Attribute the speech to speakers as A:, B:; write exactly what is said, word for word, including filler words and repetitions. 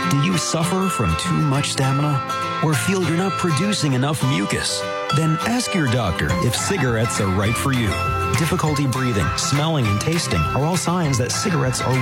A: Do you suffer from too much stamina or feel you're not producing enough mucus? Then ask your doctor if cigarettes are right for you. Difficulty breathing, smelling, and tasting are all signs that cigarettes are